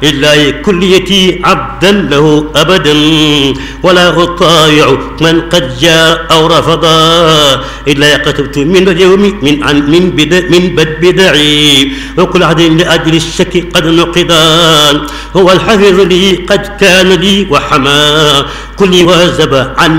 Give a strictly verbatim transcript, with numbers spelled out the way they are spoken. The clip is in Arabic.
لله كليتي عبدا له أبدا ولا أطايع من قد جاء أو رفضا إلا كتبت من اليوم من عن من بدا من بد بدعي وكل عهد لأجل الشك قد نقضا هو الحفيظ لي قد كان لي وحما كل وازب عن